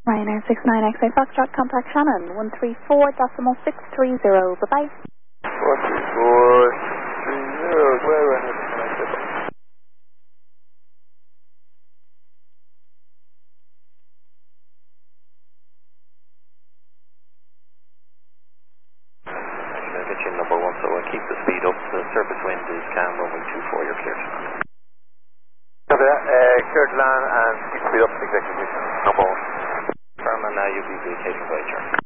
Ryanair 69XA Foxtrot, contact Shannon, 134.630, bye-bye. 134.630, where am I connected? I'll get you in number 1, so I'll keep the speed up. The surface wind is calm, runway 24, you're clear to land. Copy that, clear to land and keep the speed up, exactly. Number 1. Firm, and now you'll be vacating by turn.